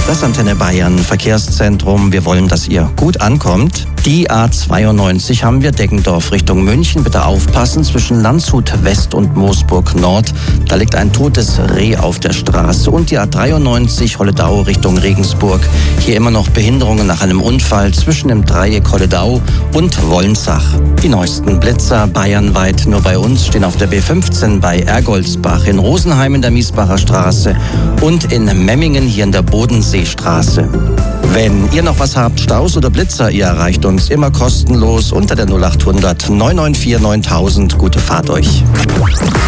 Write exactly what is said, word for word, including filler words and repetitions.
Das Antenne Bayern Verkehrszentrum. Wir wollen, dass ihr gut ankommt. Die A zweiundneunzig haben wir Deggendorf Richtung München. Bitte aufpassen, zwischen Landshut West und Moosburg Nord. Da liegt ein totes Reh auf der Straße. Und die A dreiundneunzig Holledau Richtung Regensburg. Hier immer noch Behinderungen nach einem Unfall zwischen dem Dreieck Holledau und Wolnsach. Die neuesten Blitzer bayernweit nur bei uns stehen auf der B fünfzehn bei Ergoldsbach, in Rosenheim in der Miesbacher Straße und in Memmingen hier in der Bodenseestraße. Wenn ihr noch was habt, Staus oder Blitzer, ihr erreicht uns immer kostenlos unter der null acht hundert neun neun vier neuntausend. Gute Fahrt euch.